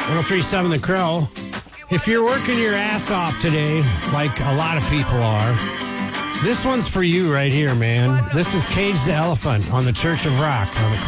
1037 The Crow. If you're working your ass off today, like a lot of people are, this one's for you right here, man. This is Cage the Elephant on the Church of Rock on the